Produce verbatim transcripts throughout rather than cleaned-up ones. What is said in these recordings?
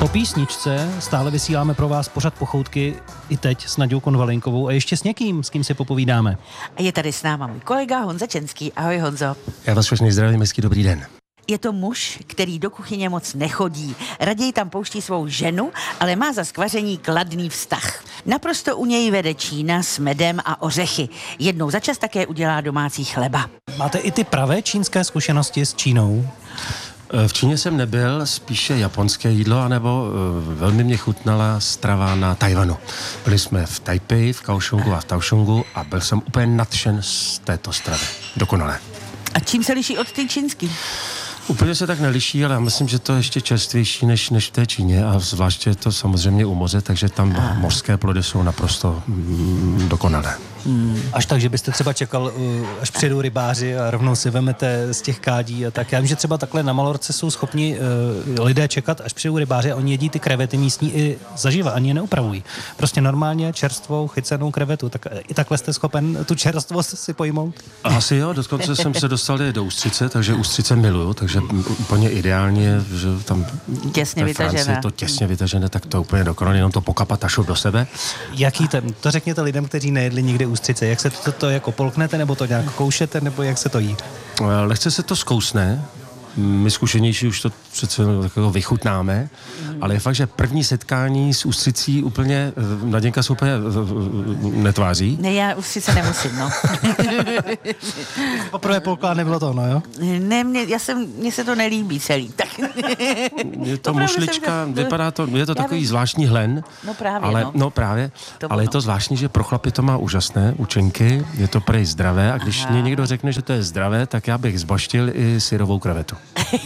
Po písničce stále vysíláme pro vás pořad Pochoutky i teď s Naďou Konvalinkovou a ještě s někým, s kým si popovídáme. A je tady s náma můj kolega Honza Čenský. Ahoj Honzo. Já vás všechny zdravím, hezký dobrý den. Je to muž, který do kuchyně moc nechodí. Raději tam pouští svou ženu, ale má za skvaření kladný vztah. Naprosto u něj vede Čína s medem a ořechy. Jednou za čas také udělá domácí chleba. Máte i ty pravé čínské zkušenosti s Čínou? V Číně jsem nebyl, spíše japonské jídlo, anebo uh, velmi mě chutnala strava na Tajvanu. Byli jsme v Taipei, v Kaohsiungu a v Taohsiungu a byl jsem úplně nadšen z této stravy. Dokonalé. A čím se liší od té čínský? Úplně se tak neliší, ale já myslím, že to je ještě čerstvější než, než v té Číně a zvláště je to samozřejmě u moře, takže tam a. mořské plody jsou naprosto mm, dokonalé. Hmm. Až tak, že byste třeba čekal, až přijedou rybáři a rovnou si vemete z těch kádí a tak. Já vím, že třeba takhle na Malorce jsou schopni uh, lidé čekat, až přijedou rybáři a oni jedí ty krevety místní i zaživa, ani je neupravují. Prostě normálně čerstvou chycenou krevetu. Tak i takhle jste schopen tu čerstvost si pojmout? Asi jo, dokonce jsem se dostal do ústřice, takže ústřice miluju, takže úplně ideálně, že tam těsně vytažené. to těsně vytažené, tak to úplně dokonalé, jenom to pokapat a šup do sebe. Jaký ten, to řekněte lidem, kteří nejedli nikdy ústřice, jak se to, to jako polknete, nebo to nějak koušete, nebo jak se to jí? Lehce se to zkousne, my zkušenější už to přece takového vychutnáme, mm. ale je fakt, že první setkání s ústřicí úplně, Naděnka se úplně netváří. Ne, já ústřice nemusím, no. Poprvé polka nebylo to, no jo? Ne, mě, já jsem, mně se to nelíbí celý. Tak. Je to mušlička, jsem, vypadá to, je to takový bych... zvláštní hlen. No právě, ale, no. no právě, to ale je to zvláštní, že pro chlapy to má úžasné účinky, je to prej zdravé a když mě někdo řekne, že to je zdravé, tak já bych zbaštil i syrovou krevetu.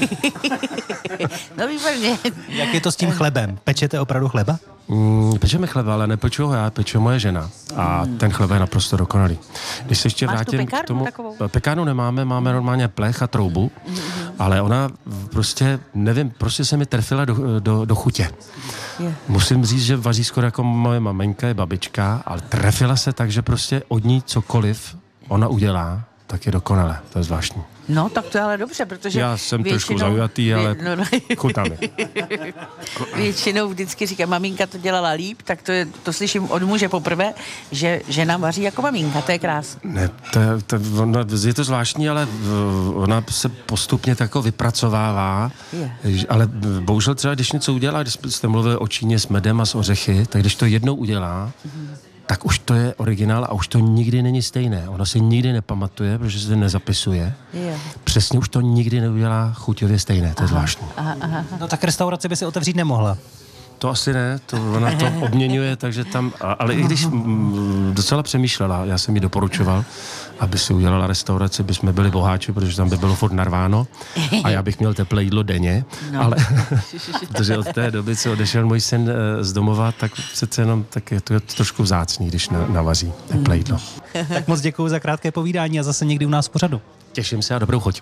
No výborně. Jak je to s tím chlebem? Pečete opravdu chleba? Mm, pečeme chleba, ale nepeču ho já, peče moje žena. A mm. ten chleba je naprosto dokonalý. Když se ještě Máš vrátím k tomu... Takovou? Pekárnu nemáme, máme normálně plech a troubu, mm-hmm. ale ona prostě, nevím, prostě se mi trefila do, do, do chutě. Yeah. Musím říct, že vaří skoro jako moje maminka, je babička, ale trefila se tak, že prostě od ní cokoliv ona udělá, tak je dokonalé. To je zvláštní. No, tak to je ale dobře, protože já jsem většinou, trošku zaujatý, ale no, no. chutná mi. Většinou vždycky říkám, maminka to dělala líp, tak to, je, to slyším od muže poprvé, že žena vaří jako maminka, to je krásné. Ne, to je, to, ona, je to zvláštní, ale ona se postupně tako vypracovává, je. Ale bohužel třeba, když něco udělá, když jste mluvili o Číně s medem a s ořechy, tak když to jednou udělá, mm. tak už to je originál a už to nikdy není stejné. Ona si nikdy nepamatuje, protože se to nezapisuje. Je. Přesně už to nikdy neudělá chuťově stejné, to je zvláštní. Aha, aha. No tak restauraci by si otevřít nemohla. To asi ne, to ona to obměňuje, takže tam, ale i když m, docela přemýšlela, já jsem jí doporučoval, aby si udělala restauraci, by jsme byli boháči, protože tam by bylo furt narváno a já bych měl teplé jídlo denně, no. ale protože od té doby, co odešel můj syn z domova, tak přece jenom tak je to je trošku vzácný, když na, navaří teplé jídlo. Tak moc děkuju za krátké povídání a zase někdy u nás v pořadu. Těším se a dobrou chuť.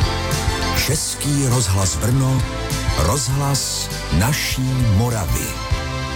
Český rozhlas Brno, rozhlas naší Moravy.